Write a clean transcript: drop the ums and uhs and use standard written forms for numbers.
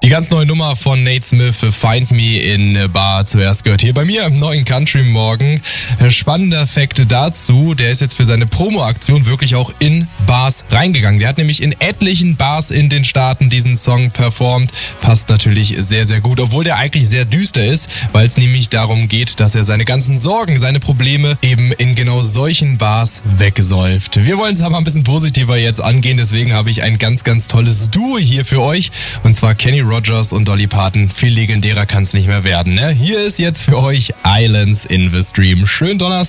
ganz neue Nummer von Nate Smith, Find Me in Bar, zuerst gehört hier bei mir im neuen Country Morgen. Spannender Fakt dazu, der ist jetzt für seine Promo-Aktion wirklich auch in Bars reingegangen. Der hat nämlich in etlichen Bars in den Staaten diesen Song performt. Passt natürlich sehr, sehr gut, obwohl der eigentlich sehr düster ist, weil es nämlich darum geht, dass er seine ganzen Sorgen, seine Probleme eben in genau solchen Bars wegsäuft. Wir wollen es aber ein bisschen positiver jetzt angehen, deswegen habe ich ein ganz, ganz tolles Duo hier für euch, und zwar Kenny Rogers und Dolly Parton. Viel legendärer kann es nicht mehr werden, ne? Hier ist jetzt für euch Islands in the Stream. Schönen Donnerstag.